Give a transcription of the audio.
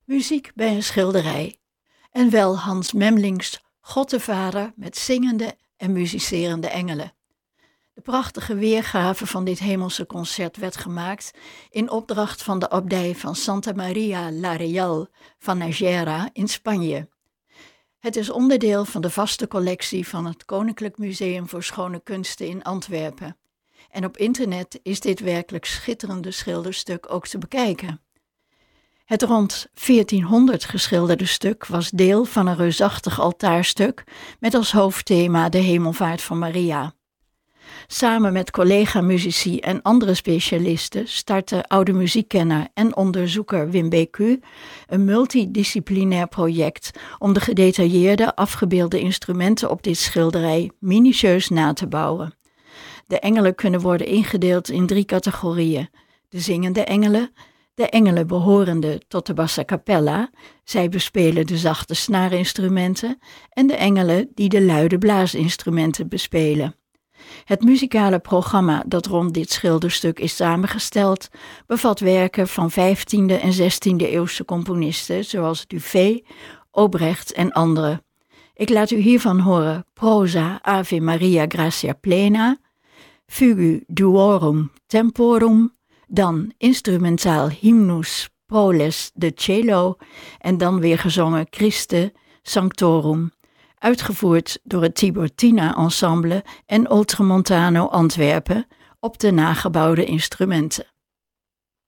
Muziek bij een schilderij. En wel Hans Memlings God de Vader met zingende en muzicerende engelen. De prachtige weergave van dit hemelse concert werd gemaakt in opdracht van de abdij van Santa Maria la Real van Nájera in Spanje. Het is onderdeel van de vaste collectie van het Koninklijk Museum voor Schone Kunsten in Antwerpen. En op internet is dit werkelijk schitterende schilderstuk ook te bekijken. Het rond 1400 geschilderde stuk was deel van een reusachtig altaarstuk met als hoofdthema de hemelvaart van Maria. Samen met collega-muzici en andere specialisten startte oude muziekkenner en onderzoeker Wim Bécu een multidisciplinair project om de gedetailleerde afgebeelde instrumenten op dit schilderij minutieus na te bouwen. De engelen kunnen worden ingedeeld in 3 categorieën: de zingende engelen, de engelen behorende tot de bassa cappella, zij bespelen de zachte snaarinstrumenten, en de engelen die de luide blaasinstrumenten bespelen. Het muzikale programma dat rond dit schilderstuk is samengesteld bevat werken van 15e en 16e eeuwse componisten zoals Dufay, Obrecht en anderen. Ik laat u hiervan horen Prosa Ave Maria Gratia Plena, Fugu Duorum Temporum, dan instrumentaal Hymnus Proles de Cielo en dan weer gezongen Christe Sanctorum, uitgevoerd door het Tiburtina Ensemble en Oltramontano Antwerpen op de nagebouwde instrumenten.